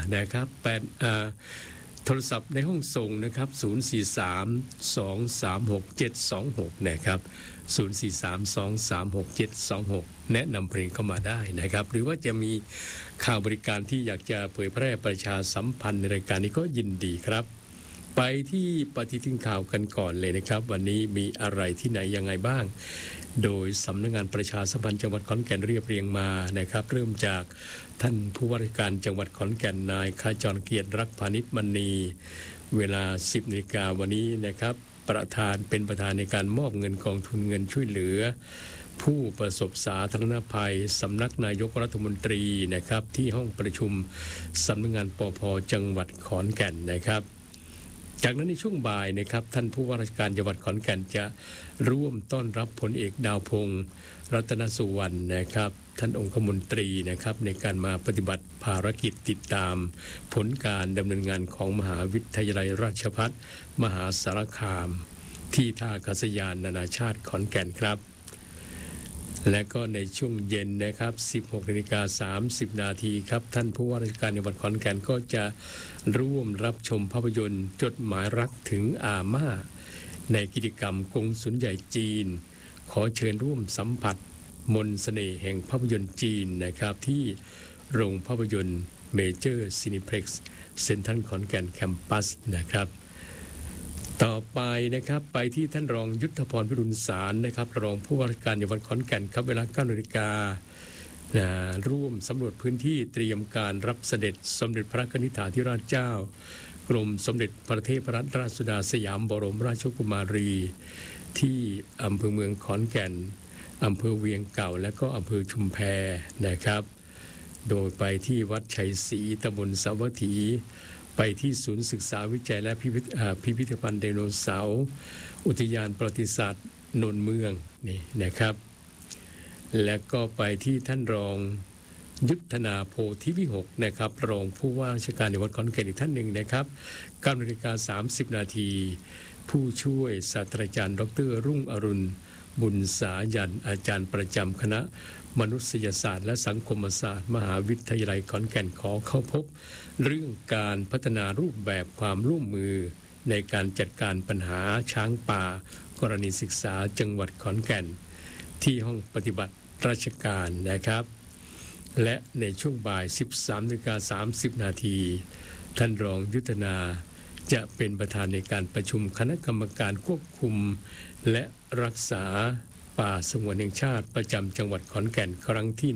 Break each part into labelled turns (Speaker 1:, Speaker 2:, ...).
Speaker 1: นะครับโทรศัพท์ในห้องส่งนะครับ043-236-726นะครับ043-236-726แนะนำเพลงเข้ามาได้นะครับหรือว่าจะมีข่าวบริการที่อยากจะเผยแพร่ประชาสัมพันธ์ในรายการนี้ก็ยินดีครับไปที่ปฏิทินข่าวกันก่อนเลยนะครับวันนี้มีอะไรที่ไหนยังไงบ้างโดยสำนักงานประชาสัมพันธ์จังหวัดขอนแก่นเรียบเรียงมานะครับเริ่มจากท่านผู้ว่าราชการจังหวัดขอนแก่นนายขจรเกียรติรักพานิชมณีเวลา 10 นาฬิกาวันนี้นะครับเป็นประธานในการมอบเงินกองทุนเงินช่วยเหลือผู้ประสบสาธารณภัยสำนักนายกรัฐมนตรีนะครับที่ห้องประชุมสำนักงานปภ.จังหวัดขอนแก่นนะครับจากนั้นในช่วงบ่ายนะครับท่านผู้ว่าราชการจังหวัดขอนแก่นจะร่วมต้อนรับพลเอกดาวพงษ์รัตนสุวรรณนะครับท่านองคมนตรีนะครับในการมาปฏิบัติภารกิจติดตามผลการดำเนินงานของมหาวิทยาลัยราชภัฏมหาสารคามที่ท่าอากาศยานนานาชาติขอนแก่นครับและก็ในช่วงเย็นนะครับ 16:30 นาทีครับท่านผู้ว่าราชการจังหวัดขอนแก่นก็จะร่วมรับชมภาพยนตร์จดหมายรักถึงอาม่าในกิจกรรมกงสุลใหญ่จีนขอเชิญร่วมสัมผัสมนต์เสน่ห์แห่งภาพยนตร์จีนนะครับที่โรงภาพยนตร์เมเจอร์ซินิเพล็กซ์เซ็นทรัลขอนแก่นแคมปัสนะครับต่อไปนะครับไปที่ท่านรองยุทธพรพิรุณสารนะครับรองผู้ว่าราชการจังหวัดขอนแก่นครับเวลา 9 นาฬิการ่วมสำรวจพื้นที่เตรียมการรับเสด็จสมเด็จพระนิธิถาธิราชเจ้ากรมสมเด็จพระเทพรัตนราชสุดาสยามบรมราชกุมารีที่อำเภอเมืองขอนแก่นอำเภอเวียงเก่าและก็อำเภอชุมแพนะครับโดยไปที่วัดชัยศรีตำบลสาวัตถีไปที่ศูนย์ศึกษาวิจัยและพิพิธภัณฑ์ไดโนเสาร์อุทยานประวัติศาสตร์นนท์เมืองนี่นะครับและก็ไปที่ท่านรองยุทธนาโพธิวิหกนะครับรองผู้ว่าราชการจังหวัดขอนแก่นอีกท่านหนึ่งนะครับ 9:30 นาทีผู้ช่วยศาสตราจารย์ดร.รุ่งอรุณบุญสายันอาจารย์ประจำคณะมนุษยศาสตร์และสังคมศาสตร์มหาวิทยาลัยขอนแก่นขอเข้าพบเรื่องการพัฒนารูปแบบความร่วมมือในการจัดการปัญหาช้างป่ากรณีศึกษาจังหวัดขอนแก่นที่ห้องปฏิบัติราชการนะครับและในช่วงบ่าย 13:30 นาทีท่านรองยุทธนาจะเป็นประธานในการประชุมคณะกรรมการควบคุมและรักษาป่าสงวนแห่งชาติประจำจังหวัดขอนแก่นครั้งที่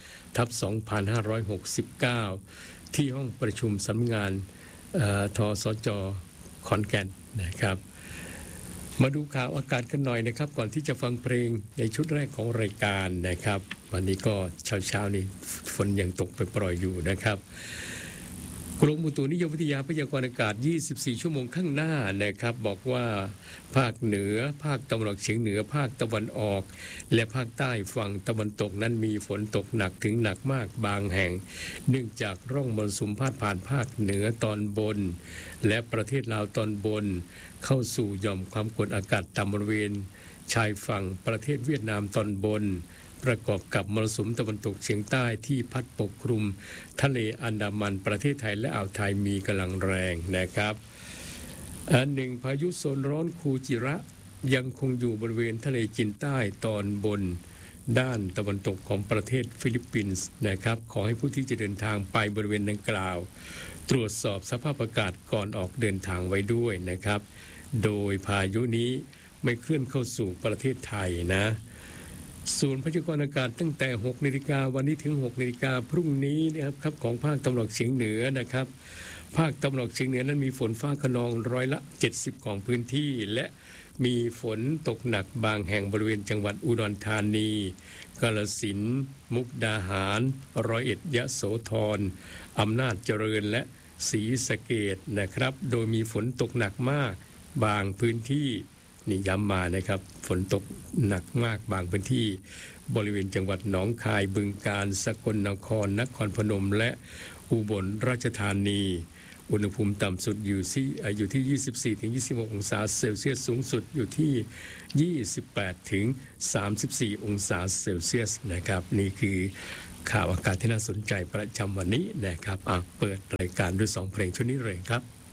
Speaker 1: 1/2569 ที่ห้องประชุมสำนักงานทสจ.ขอนแก่นนะครับมาดูข่าวอากาศกันหน่อยนะครับก่อนที่จะฟังเพลงในชุดแรกของรายการนะครับวันนี้ก็เช้านี้ฝนยังตกไปปล่อยอยู่นะครับกรมอุตุนิยมวิทยาพยากรณ์อากาศ 24 ชั่วโมงข้างหน้านะครับบอกว่าภาคเหนือภาคตะวันออกเฉียงเหนือภาคตะวันออกและภาคใต้ฝั่งตะวันตกนั้นมีฝนตกหนักถึงหนักมากบางแห่งเนื่องจากร่องมรสุมพาดผ่านภาคเหนือตอนบนและประเทศลาวตอนบนเข้าสู่หย่อมความกดอากาศต่ำบริเวณชายฝั่งประเทศเวียดนามตอนบนประกอบกับมรสุมตะวันตกเฉียงใต้ที่พัดปกคลุมทะเลอันดามันประเทศไทยและอ่าวไทยมีกำลังแรงนะครับหนึ่งพายุโซนร้อนคูจิระยังคงอยู่บริเวณทะเลจีนใต้ตอนบนด้านตะวันตกของประเทศฟิลิปปินส์นะครับขอให้ผู้ที่จะเดินทางไปบริเวณดังกล่าวตรวจสอบสภาพอากาศก่อนออกเดินทางไว้ด้วยนะครับโดยพายุนี้ไม่เคลื่อนเข้าสู่ประเทศไทยนะศูนย์พยากรณ์อากาศตั้งแต่ 6 นาฬิกาวันนี้ถึง 6 นาฬิกาพรุ่งนี้นะครับของภาคตะวันออกเฉียงเหนือนะครับภาคตะวันออกเฉียงเหนือนั้นมีฝนฟ้าคะนอง70%ของพื้นที่และมีฝนตกหนักบางแห่งบริเวณจังหวัดอุดรธานีกาฬสินธุ์มุกดาหาร101ยโสธรอำนาจเจริญและศรีสะเกษนะครับโดยมีฝนตกหนักมากบางพื้นที่นี่ย้ำมานะครับฝนตกหนักมากบางพื้นที่บริเวณจังหวัดหนองคายบึงกาฬสกลนครนครพนมและอุบลราชธานีอุณหภูมิต่ำสุดอยู่ที่ 24-26 องศาเซลเซียสสูงสุดอยู่ที่ 28-34 องศาเซลเซียสนะครับนี่คือข่าวอากาศที่น่าสนใจประจำวันนี้นะครับเปิดรายการด้วย2 เพลงชุดนี้เลยครับ